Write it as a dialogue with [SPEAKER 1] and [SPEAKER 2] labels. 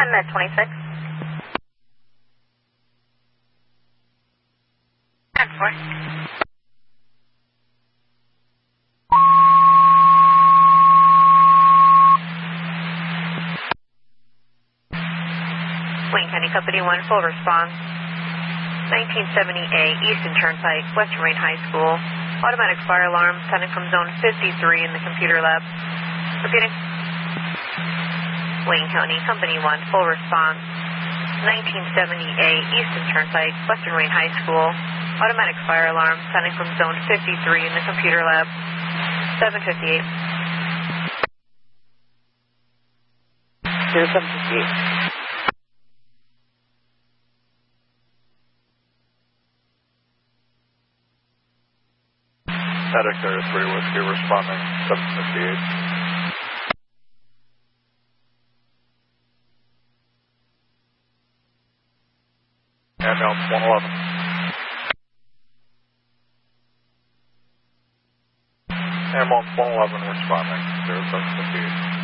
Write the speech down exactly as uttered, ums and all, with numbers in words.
[SPEAKER 1] ten med twenty-six. ten four. Wayne County Company one, full response. nineteen seventy A Eastern Turnpike, Western Wayne High School. Automatic fire alarm sounding from zone fifty-three in the computer lab. Repeating. Wayne County Company one, full response. nineteen seventy A Eastern Turnpike, Western Wayne High School. Automatic fire alarm sounding from zone fifty-three in the computer lab. seven fifty-eight.
[SPEAKER 2] Here's seven fifty-eight.
[SPEAKER 3] Static Area three Whiskey responding, seven fifty-eight. Ambulance one eleven. Ambulance one eleven responding, zero seven fifty-eight.